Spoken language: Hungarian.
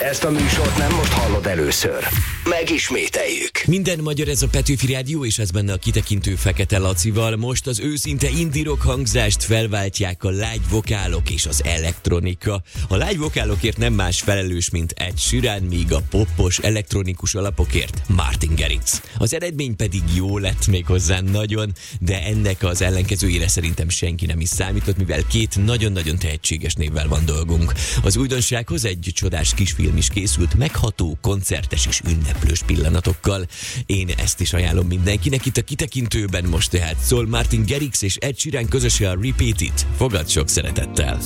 Ezt a műsort nem most hallod először. Megismételjük. Minden magyar, ez a Petőfi Rádió, és ez benne a kitekintő Fekete Lacival. Most az őszinte indie rock hangzást felváltják a lágy vokálok és az elektronika. A lágy vokálokért nem más felelős, mint Ed Sheeran, míg a poppos elektronikus alapokért Martin Garrix. Az eredmény pedig jó lett, méghozzá nagyon, de ennek az ellenkezőjére szerintem senki nem is számított, mivel két nagyon-nagyon tehetséges névvel van dolgunk. Az újdonsághoz egy csodás kisfilm is készült, megható, koncertes és ünneplős pillanatokkal. Én ezt is ajánlom mindenkinek. Itt a kitekintőben most tehát szól Martin Garrix és Ed Sheeran közösen a Repeat It. Fogad sok szeretettel!